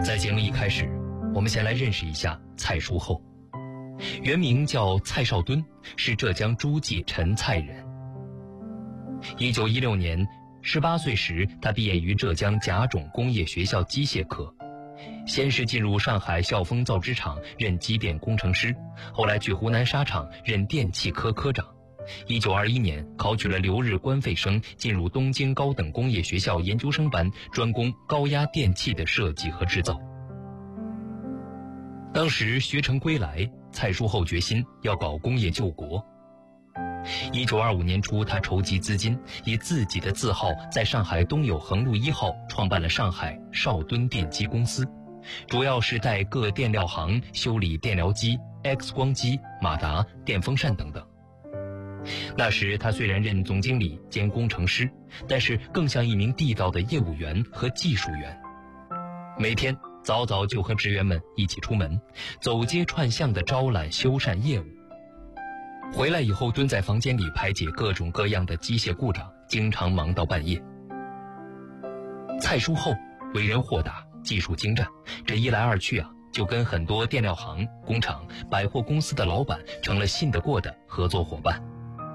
在节目一开始，我们先来认识一下蔡叔厚。原名叫蔡少敦，是浙江诸暨陈蔡人。1916年18岁时，他毕业于浙江甲种工业学校机械科，先是进入上海孝丰造织厂任机电工程师，后来去湖南纱厂任电气科科长。1921年考取了留日官费生，进入东京高等工业学校研究生班，专攻高压电器的设计和制造。当时学成归来，蔡叔厚决心要搞工业救国。1925年初，他筹集资金，以自己的字号在上海东友横路1号创办了上海少敦电机公司，主要是在各电料行修理电疗机、X 光机、马达、电风扇等等。那时他虽然任总经理兼工程师，但是更像一名地道的业务员和技术员。每天早早就和职员们一起出门，走街串巷的招揽修缮业务。回来以后蹲在房间里排解各种各样的机械故障，经常忙到半夜。蔡叔厚为人豁达，技术精湛，这一来二去就跟很多电料行、工厂、百货公司的老板成了信得过的合作伙伴。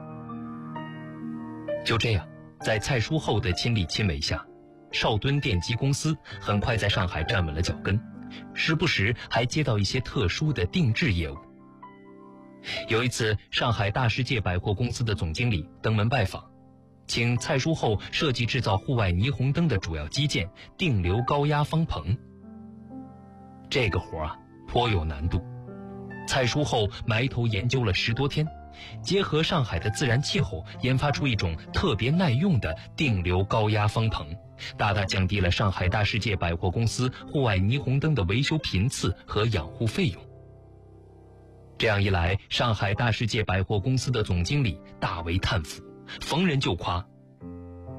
就这样，在蔡叔厚的亲力亲为下，少敦电机公司很快在上海站稳了脚跟，时不时还接到一些特殊的定制业务。有一次，上海大世界百货公司的总经理登门拜访，请蔡叔厚设计制造户外霓虹灯的主要基件定流高压方棚。这个活颇有难度，蔡叔厚埋头研究了10多天，结合上海的自然气候，研发出一种特别耐用的定流高压方棚，大大降低了上海大世界百货公司户外霓虹灯的维修频次和养护费用。这样一来，上海大世界百货公司的总经理大为叹服，逢人就夸